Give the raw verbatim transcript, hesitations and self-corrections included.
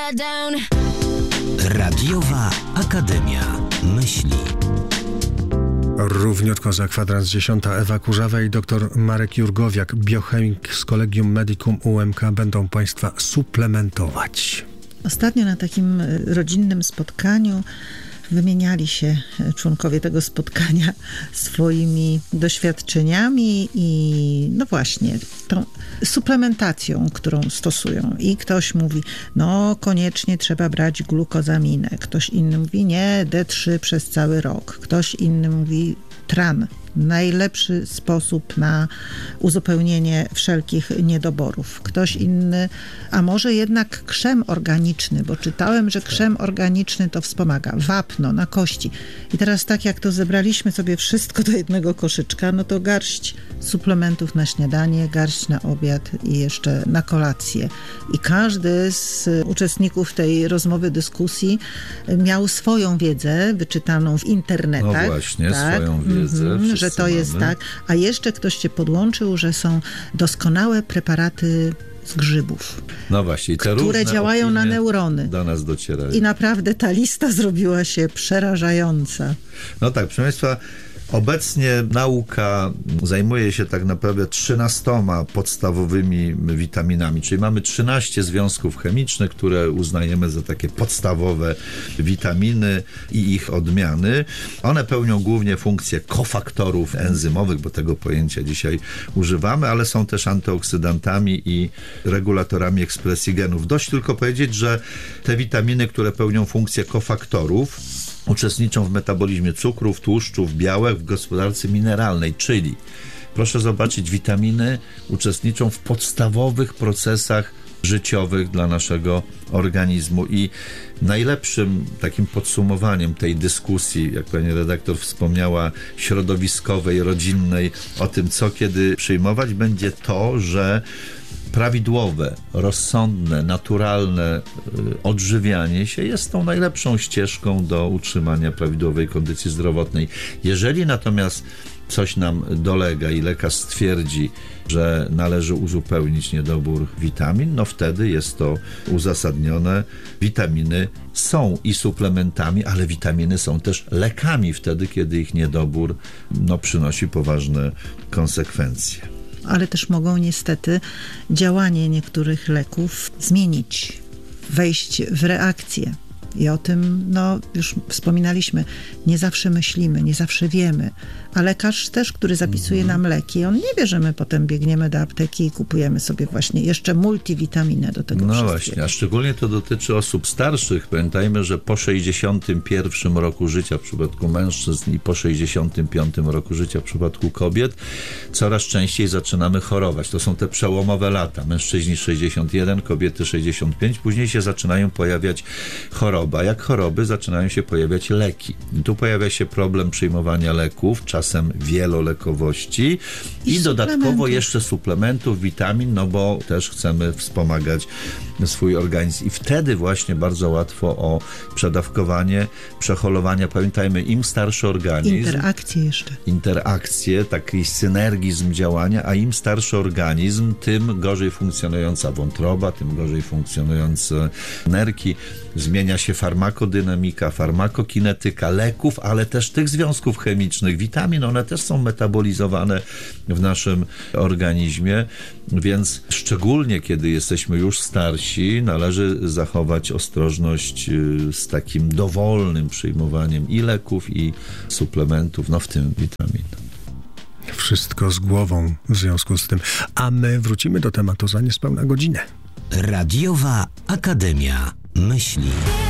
Radiowa Akademia Myśli. Równiutko za kwadrans dziesiąta. Ewa Kurzawa i dr Marek Jurgowiak, biochemik z Collegium Medicum U M K, będą Państwa suplementować. Ostatnio na takim rodzinnym spotkaniu wymieniali się członkowie tego spotkania swoimi doświadczeniami i no właśnie tą suplementacją, którą stosują. I ktoś mówi, no koniecznie trzeba brać glukozaminę. Ktoś inny mówi, nie, D trzy przez cały rok. Ktoś inny mówi, tran. Najlepszy sposób na uzupełnienie wszelkich niedoborów. Ktoś inny, a może jednak krzem organiczny, bo czytałem, że krzem organiczny to wspomaga. Wapno na kości. I teraz tak jak to zebraliśmy sobie wszystko do jednego koszyczka, no to garść suplementów na śniadanie, garść na obiad i jeszcze na kolację. I każdy z uczestników tej rozmowy, dyskusji miał swoją wiedzę wyczytaną w internetach. No właśnie, tak? swoją wiedzę. Mm-hmm, że to jest mamy. tak. A jeszcze ktoś się podłączył, że są doskonałe preparaty z grzybów. No właśnie, te które działają na neurony. Do nas docierają. I naprawdę ta lista zrobiła się przerażająca. No tak, proszę Państwa, obecnie nauka zajmuje się tak naprawdę trzynastoma podstawowymi witaminami, czyli mamy trzynaście związków chemicznych, które uznajemy za takie podstawowe witaminy i ich odmiany. One pełnią głównie funkcję kofaktorów enzymowych, bo tego pojęcia dzisiaj używamy, ale są też antyoksydantami i regulatorami ekspresji genów. Dość tylko powiedzieć, że te witaminy, które pełnią funkcję kofaktorów, uczestniczą w metabolizmie cukrów, tłuszczów, białek w gospodarce mineralnej, czyli proszę zobaczyć, witaminy uczestniczą w podstawowych procesach życiowych dla naszego organizmu i najlepszym takim podsumowaniem tej dyskusji, jak pani redaktor wspomniała, środowiskowej, rodzinnej, o tym, co kiedy przyjmować, będzie to, że prawidłowe, rozsądne, naturalne y, odżywianie się jest tą najlepszą ścieżką do utrzymania prawidłowej kondycji zdrowotnej. Jeżeli natomiast coś nam dolega i lekarz stwierdzi, że należy uzupełnić niedobór witamin, no wtedy jest to uzasadnione. Witaminy są i suplementami, ale witaminy są też lekami wtedy, kiedy ich niedobór no, przynosi poważne konsekwencje. Ale też mogą niestety działanie niektórych leków zmienić, wejść w reakcję. I o tym, no, już wspominaliśmy, nie zawsze myślimy, nie zawsze wiemy. A lekarz też, który zapisuje mm. nam leki, on nie wie, że my potem biegniemy do apteki i kupujemy sobie właśnie jeszcze multivitaminę do tego No wszystkiego. właśnie, a szczególnie to dotyczy osób starszych. Pamiętajmy, że po sześćdziesiątym pierwszym roku życia w przypadku mężczyzn i po sześćdziesiątym piątym roku życia w przypadku kobiet coraz częściej zaczynamy chorować. To są te przełomowe lata. Mężczyźni sześćdziesiąt jeden, kobiety sześćdziesiąt pięć. Później się zaczynają pojawiać choroby. A jak choroby zaczynają się pojawiać leki. I tu pojawia się problem przyjmowania leków, czasem wielolekowości i, i dodatkowo jeszcze suplementów, witamin, no bo też chcemy wspomagać swój organizm. I wtedy właśnie bardzo łatwo o przedawkowanie, przeholowania. Pamiętajmy, im starszy organizm... Interakcje jeszcze. Interakcje, taki synergizm działania, a im starszy organizm, tym gorzej funkcjonująca wątroba, tym gorzej funkcjonujące nerki. Zmienia się farmakodynamika, farmakokinetyka leków, ale też tych związków chemicznych, witamin, one też są metabolizowane w naszym organizmie, więc szczególnie kiedy jesteśmy już starsi, należy zachować ostrożność z takim dowolnym przyjmowaniem i leków, i suplementów, no w tym witamin. Wszystko z głową w związku z tym. A my wrócimy do tematu za niespełna godzinę. Radiowa Akademia Myśli.